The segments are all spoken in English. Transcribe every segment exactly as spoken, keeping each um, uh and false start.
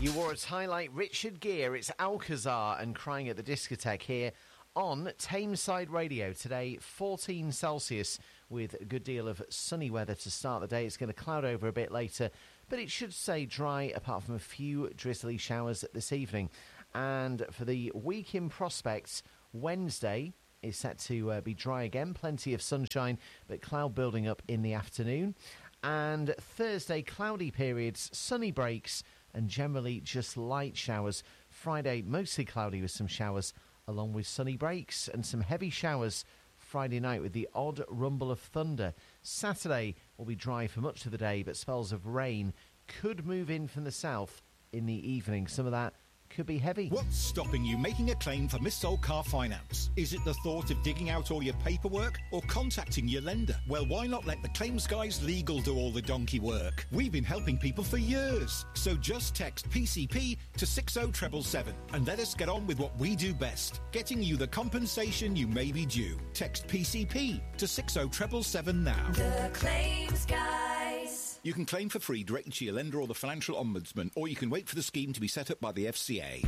You wore a tie like Richard Gere. It's Alcazar and Crying at the Discotheque here on Tameside Radio. Today, fourteen Celsius with a good deal of sunny weather to start the day. It's going to cloud over a bit later, but it should stay dry apart from a few drizzly showers this evening. And for the week in prospects, Wednesday is set to uh, be dry again. Plenty of sunshine, but cloud building up in the afternoon. And Thursday, cloudy periods, sunny breaks, and generally just light showers. Friday, mostly cloudy with some showers, along with sunny breaks and some heavy showers Friday night with the odd rumble of thunder. Saturday will be dry for much of the day, but spells of rain could move in from the south in the evening. Some of that could be heavy. What's stopping you making a claim for missold car finance? Is it the thought of digging out all your paperwork or contacting your lender? Well, why not let the Claims Guys Legal do all the donkey work? We've been helping people for years. So just text P C P to six oh seven seven and let us get on with what we do best, getting you the compensation you may be due. Text P C P to six oh seven seven now. The Claims Guys. You can claim for free directly to your lender or the Financial Ombudsman, or you can wait for the scheme to be set up by the F C A.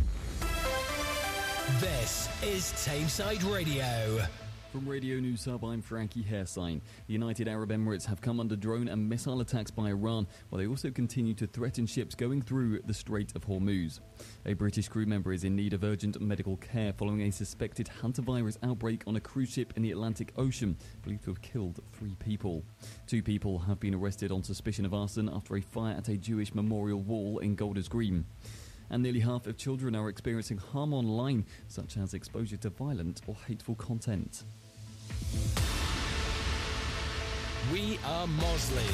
This is Tameside Radio. From Radio News Hub, I'm Frankie Hairsign. The United Arab Emirates have come under drone and missile attacks by Iran, while they also continue to threaten ships going through the Strait of Hormuz. A British crew member is in need of urgent medical care following a suspected hantavirus outbreak on a cruise ship in the Atlantic Ocean, believed to have killed three people. Two people have been arrested on suspicion of arson after a fire at a Jewish memorial wall in Golders Green. And nearly half of children are experiencing harm online, such as exposure to violent or hateful content. We are Mosley.